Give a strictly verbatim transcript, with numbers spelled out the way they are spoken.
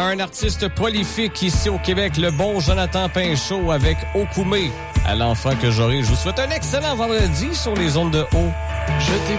un artiste prolifique ici au Québec, le bon Jonathan Pinchot avec Okoumé. À l'enfant que j'aurai, je vous souhaite un excellent vendredi sur les ondes de haut. Je t'ai